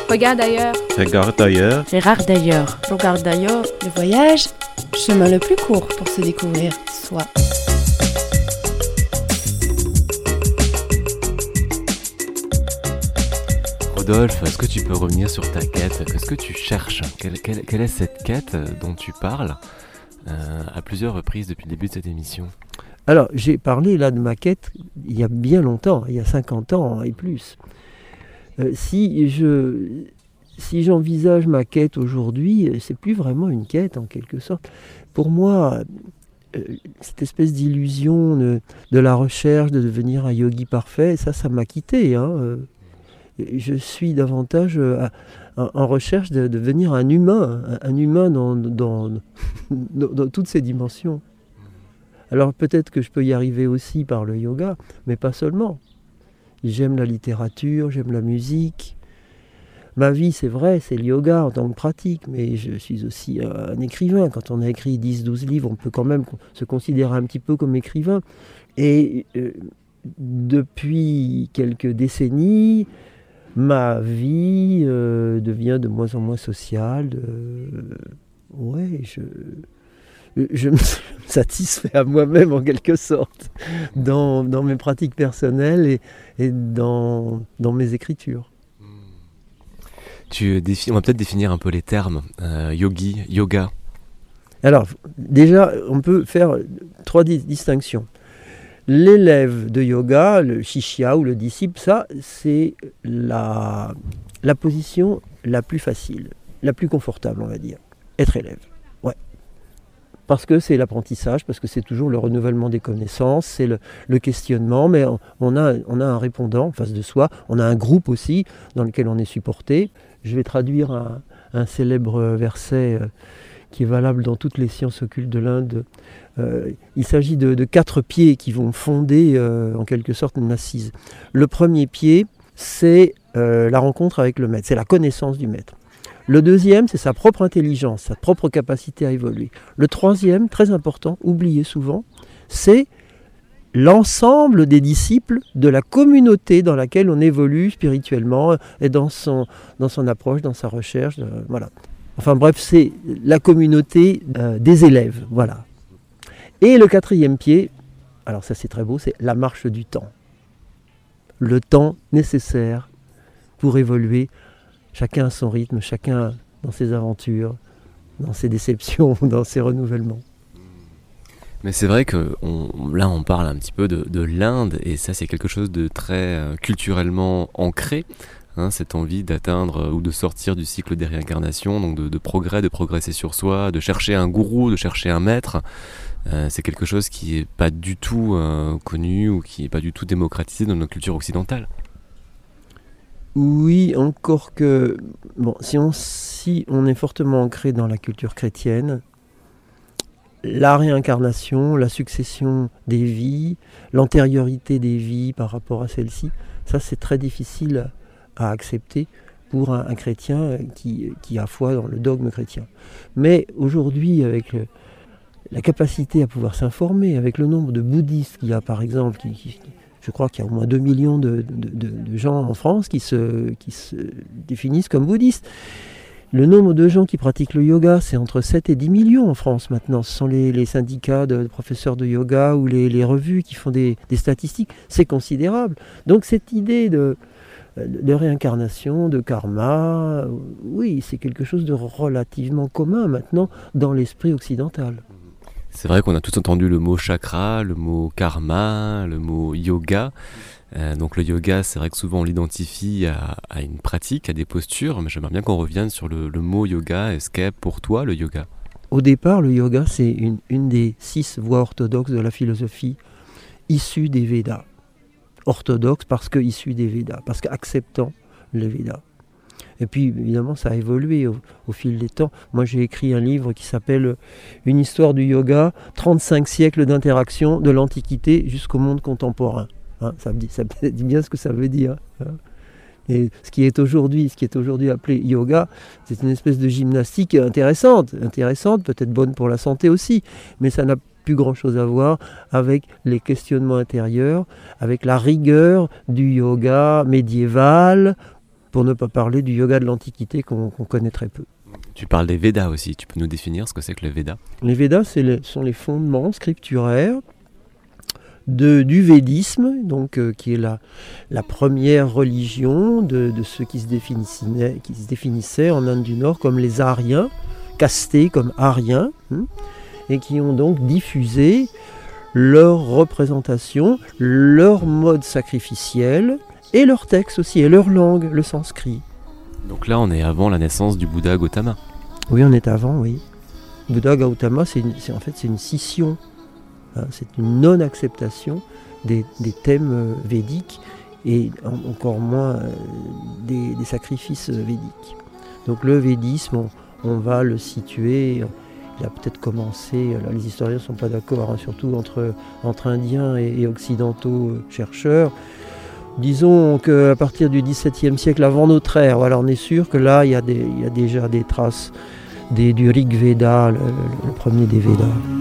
Regarde ailleurs. Regarde ailleurs. Regarde d'ailleurs. Regarde d'ailleurs. Le voyage, chemin le plus court pour se découvrir soi. Rodolphe, est-ce que tu peux revenir sur ta quête ? Qu'est-ce que tu cherches ? Quelle est cette quête dont tu parles à plusieurs reprises depuis le début de cette émission ? Alors, j'ai parlé là de ma quête il y a bien longtemps, il y a 50 ans et plus. Si j'envisage ma quête aujourd'hui, c'est plus vraiment une quête en quelque sorte. Pour moi, cette espèce d'illusion de la recherche de devenir un yogi parfait, ça m'a quitté. Je suis davantage en recherche de devenir un humain dans toutes ses dimensions. Alors peut-être que je peux y arriver aussi par le yoga, mais pas seulement. J'aime la littérature, j'aime la musique. Ma vie, c'est vrai, c'est le yoga en tant que pratique, mais je suis aussi un écrivain. Quand on a écrit 10-12 livres, on peut quand même se considérer un petit peu comme écrivain. Et depuis quelques décennies, ma vie devient de moins en moins sociale. Je me satisfais à moi-même en quelque sorte dans mes pratiques personnelles et dans mes écritures. On va peut-être définir un peu les termes. Yogi, yoga. Alors déjà, on peut faire 3 distinctions. L'élève de yoga, le shishya ou le disciple, ça c'est la position la plus facile, la plus confortable on va dire, être élève. Parce que c'est l'apprentissage, parce que c'est toujours le renouvellement des connaissances, c'est le questionnement, mais on a un répondant en face de soi, on a un groupe aussi dans lequel on est supporté. Je vais traduire un célèbre verset qui est valable dans toutes les sciences occultes de l'Inde. Il s'agit de 4 pieds qui vont fonder en quelque sorte une assise. Le premier pied, c'est la rencontre avec le maître, c'est la connaissance du maître. Le deuxième, c'est sa propre intelligence, sa propre capacité à évoluer. Le troisième, très important, oublié souvent, c'est l'ensemble des disciples de la communauté dans laquelle on évolue spirituellement et dans son approche, dans sa recherche. Voilà. Enfin bref, c'est la communauté des élèves. Voilà. Et le 4e pied, alors ça c'est très beau, c'est la marche du temps. Le temps nécessaire pour évoluer. Chacun à son rythme, chacun dans ses aventures, dans ses déceptions, dans ses renouvellements. Mais c'est vrai que là on parle un petit peu de l'Inde, et ça c'est quelque chose de très culturellement ancré, cette envie d'atteindre ou de sortir du cycle des réincarnations, donc de progresser sur soi, de chercher un gourou, de chercher un maître. C'est quelque chose qui n'est pas du tout connu ou qui n'est pas du tout démocratisé dans notre culture occidentale. Oui, encore que si on est fortement ancré dans la culture chrétienne, la réincarnation, la succession des vies, l'antériorité des vies par rapport à celle-ci, ça c'est très difficile à accepter pour un chrétien qui a foi dans le dogme chrétien. Mais aujourd'hui, avec la capacité à pouvoir s'informer, avec le nombre de bouddhistes qu'il y a par exemple, je crois qu'il y a au moins 2 millions de gens en France qui se définissent comme bouddhistes. Le nombre de gens qui pratiquent le yoga, c'est entre 7 et 10 millions en France maintenant. Ce sont les syndicats de professeurs de yoga ou les revues qui font des statistiques. C'est considérable. Donc cette idée de réincarnation, de karma, oui, c'est quelque chose de relativement commun maintenant dans l'esprit occidental. C'est vrai qu'on a tous entendu le mot chakra, le mot karma, le mot yoga. Donc le yoga, c'est vrai que souvent on l'identifie à une pratique, à des postures, mais j'aimerais bien qu'on revienne sur le mot yoga. Est-ce qu'est pour toi le yoga ? Au départ, le yoga, c'est une des 6 voies orthodoxes de la philosophie issue des Védas. Orthodoxe parce que issue des Védas, parce qu'acceptant les Védas. Et puis, évidemment, ça a évolué au fil des temps. Moi, j'ai écrit un livre qui s'appelle « Une histoire du yoga, 35 siècles d'interaction de l'Antiquité jusqu'au monde contemporain ». Ça dit bien ce que ça veut dire. Et ce qui est aujourd'hui appelé yoga, c'est une espèce de gymnastique intéressante, peut-être bonne pour la santé aussi, mais ça n'a plus grand-chose à voir avec les questionnements intérieurs, avec la rigueur du yoga médiéval, pour ne pas parler du yoga de l'Antiquité qu'on connaît très peu. Tu parles des Védas aussi, tu peux nous définir ce que c'est que le Veda? Les Védas sont les fondements scripturaires du védisme, donc, qui est la première religion de ceux qui se définissaient en Inde du Nord comme les Aryens, castés comme Aryens, et qui ont donc diffusé leur représentation, leur mode sacrificiel, et leur texte aussi, et leur langue, le sanskrit. Donc là, on est avant la naissance du Bouddha Gautama. Oui, on est avant, oui. Bouddha Gautama, c'est une scission. C'est une non-acceptation des thèmes védiques et encore moins des sacrifices védiques. Donc le védisme, on va le situer, il a peut-être commencé, là, les historiens ne sont pas d'accord, surtout entre indiens et occidentaux chercheurs. Disons qu'à partir du XVIIe siècle avant notre ère, voilà, on est sûr que là, il y a déjà des traces du Rig Veda, le premier des Védas.